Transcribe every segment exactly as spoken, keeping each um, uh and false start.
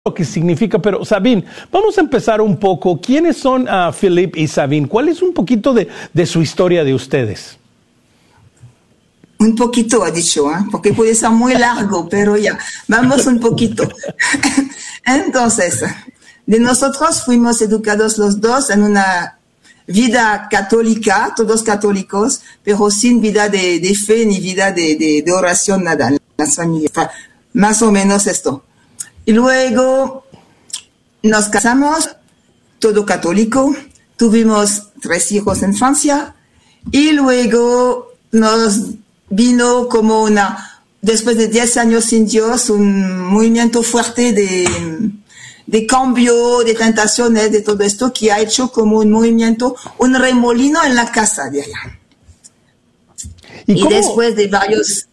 lo que significa, pero Sabine, vamos a empezar un poco. ¿Quiénes son uh, Philippe y Sabine? ¿Cuál es un poquito de, de su historia de ustedes? Un poquito, ha dicho, ¿eh? Porque puede ser muy largo, pero ya, vamos un poquito. Entonces, de nosotros fuimos educados los dos en una vida católica, todos católicos, pero sin vida de, de fe ni vida de, de, de oración, nada, en las familias. Enfin, más o menos esto. Y luego nos casamos, todo católico, tuvimos tres hijos en Francia y luego nos vino como una, después de diez años sin Dios, un movimiento fuerte de, de cambio, de tentaciones, de todo esto que ha hecho como un movimiento, un remolino en la casa de allá. Y, y después de varios...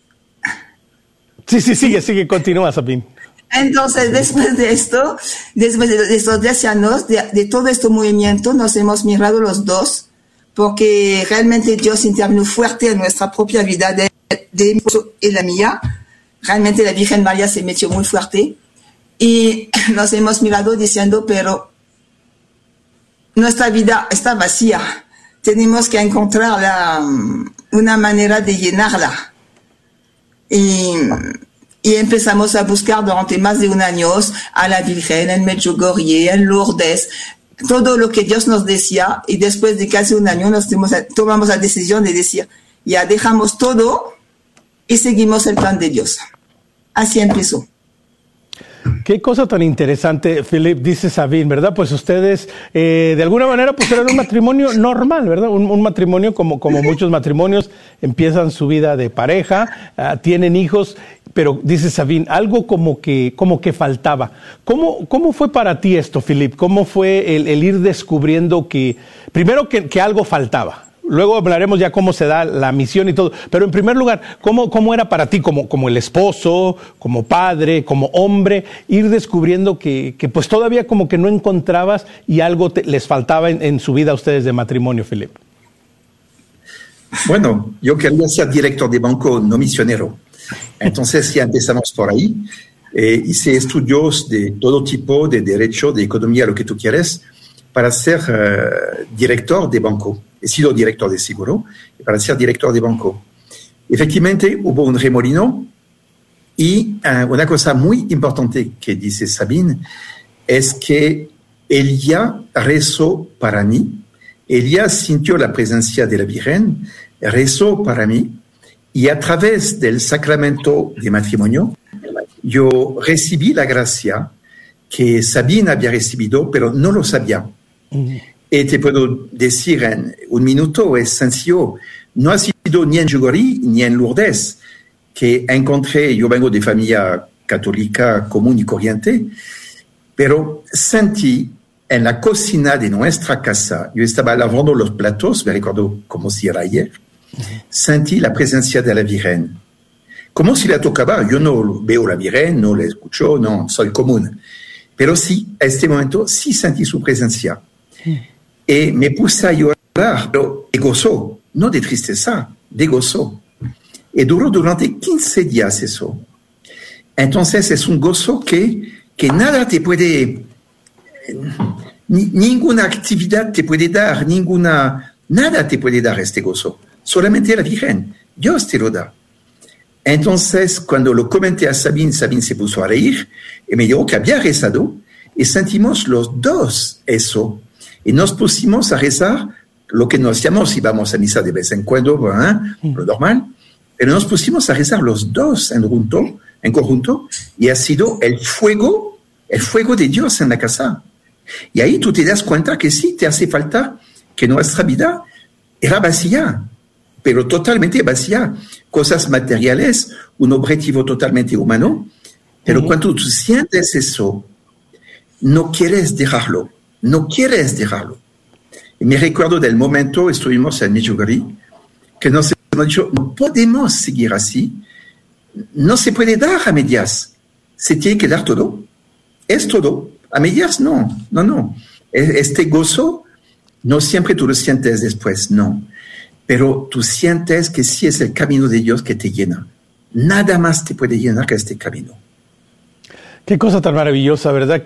Sí, sí, sigue, sigue, continúa, Sabine. Entonces, después de esto, después de estos diez años, de, de todo este movimiento, nos hemos mirado los dos, porque realmente Dios intervino fuerte en nuestra propia vida, de, de mi esposo y la mía. Realmente la Virgen María se metió muy fuerte. Y nos hemos mirado diciendo, pero nuestra vida está vacía. Tenemos que encontrar la, una manera de llenarla. Y... Y empezamos a buscar durante más de un año a la Virgen en Medjugorje, en Lourdes, todo lo que Dios nos decía. Y después de casi un año nos tomamos la decisión de decir, ya dejamos todo y seguimos el plan de Dios. Así empezó. Qué cosa tan interesante, Philippe, dice Sabine, ¿verdad? Pues ustedes, eh, de alguna manera, pues eran un matrimonio normal, ¿verdad? Un, un matrimonio como, como muchos matrimonios, empiezan su vida de pareja, uh, tienen hijos, pero dice Sabine, algo como que, como que faltaba. ¿Cómo, cómo fue para ti esto, Philippe? ¿Cómo fue el, el ir descubriendo que, primero que, que algo faltaba? Luego hablaremos ya cómo se da la misión y todo. Pero en primer lugar, ¿cómo, cómo era para ti como, como el esposo, como padre, como hombre, ir descubriendo que, que pues todavía como que no encontrabas y algo te, les faltaba en, en su vida a ustedes de matrimonio, Philippe? Bueno, yo quería ser director de banco, no misionero. Entonces ya empezamos por ahí. Eh, hice estudios de todo tipo, de derecho, de economía, lo que tú quieres, para ser uh, director de banco. He sido director de seguro para ser director de banco. Efectivamente, hubo un remolino y uh, una cosa muy importante que dice Sabine es que ella rezó para mí, ella sintió la presencia de la Virgen, rezó para mí y a través del sacramento de matrimonio yo recibí la gracia que Sabine había recibido, pero no lo sabía. Mm-hmm. Y te puedo decir en un minuto, es sencillo, no ha sido ni en Medjugorje ni en Lourdes que encontré, yo vengo de familia católica común y corriente, pero sentí en la cocina de nuestra casa, yo estaba lavando los platos, me recuerdo como si era ayer, sentí la presencia de la Virgen. Como si la tocaba, yo no veo la Virgen, no la escucho, no, soy común. Pero sí, a este momento sí sentí su presencia. Y me puse a llorar, pero de gozo, no de tristeza, de gozo. Y duró durante quince días eso. Entonces es un gozo que, que nada te puede, ni, ninguna actividad te puede dar, ninguna, nada te puede dar este gozo. Solamente la Virgen, Dios te lo da. Entonces, cuando lo comenté a Sabine, Sabine se puso a reír y me dijo que había rezado y sentimos los dos eso. Y nos pusimos a rezar lo que no hacíamos, íbamos a misa de vez en cuando, ¿eh? Lo normal, pero nos pusimos a rezar los dos en conjunto, en conjunto y ha sido el fuego, el fuego de Dios en la casa. Y ahí tú te das cuenta que sí, te hace falta que nuestra vida era vacía, pero totalmente vacía. Cosas materiales, un objetivo totalmente humano, pero uh-huh. Cuando tú sientes eso, no quieres dejarlo. No quieres dejarlo. Y me recuerdo del momento, estuvimos en Medjugorje, que nos hemos dicho, no podemos seguir así, no se puede dar a medias, se tiene que dar todo, es todo, a medias no, no, no. Este gozo, no siempre tú lo sientes después, no, pero tú sientes que sí es el camino de Dios que te llena, nada más te puede llenar que este camino. Qué cosa tan maravillosa, ¿verdad?